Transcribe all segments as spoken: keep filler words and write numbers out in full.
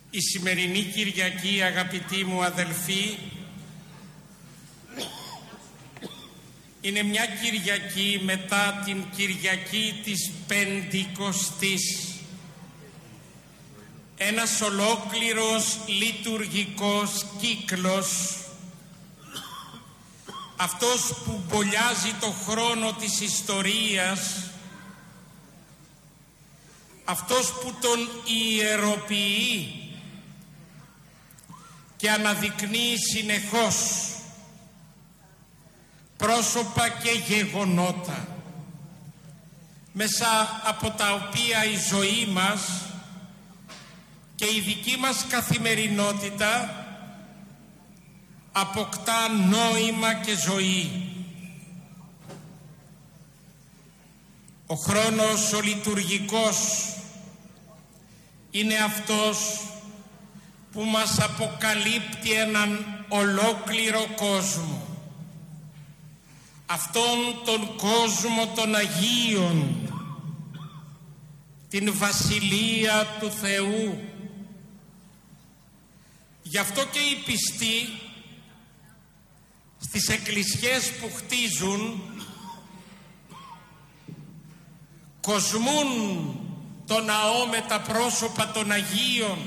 Η σημερινή Κυριακή, αγαπητοί μου αδελφοί, είναι μια Κυριακή μετά την Κυριακή της Πεντηκοστής. Ένας ολόκληρος λειτουργικός κύκλος, αυτός που μπολιάζει το χρόνο της ιστορίας, αυτός που τον ιεροποιεί και αναδεικνύει συνεχώς πρόσωπα και γεγονότα, μέσα από τα οποία η ζωή μας και η δική μας καθημερινότητα αποκτά νόημα και ζωή. Ο χρόνος ο λειτουργικός είναι αυτός που μας αποκαλύπτει έναν ολόκληρο κόσμο. Αυτόν τον κόσμο των Αγίων, την Βασιλεία του Θεού. Γι' αυτό και οι πιστοί στις εκκλησιές που χτίζουν κοσμούν το ναό με τα πρόσωπα των Αγίων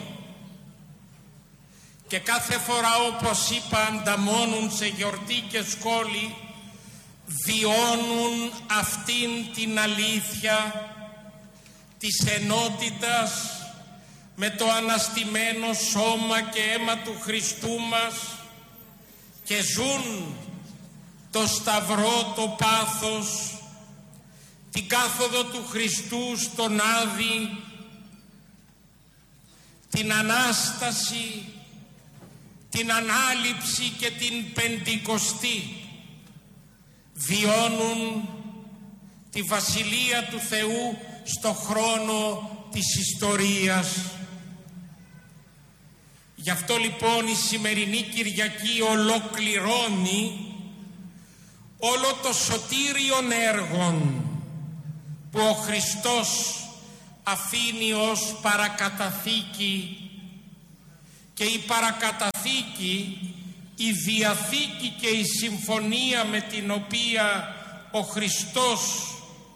και κάθε φορά, όπως είπα, ανταμώνουν σε γιορτή και σκόλη, βιώνουν αυτήν την αλήθεια της ενότητας με το αναστημένο σώμα και αίμα του Χριστού μας και ζουν το σταυρό, το πάθος, την κάθοδο του Χριστού στον Άδη, την Ανάσταση, την Ανάληψη και την Πεντηκοστή. Βιώνουν τη Βασιλεία του Θεού στο χρόνο της ιστορίας. Γι' αυτό λοιπόν η σημερινή Κυριακή ολοκληρώνει όλο το σωτήριον έργον που ο Χριστός αφήνει ως παρακαταθήκη, και η παρακαταθήκη, η Διαθήκη και η συμφωνία με την οποία ο Χριστός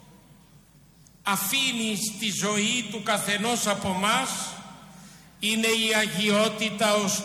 αφήνει στη ζωή του καθενός από μας, είναι η αγιότητα ως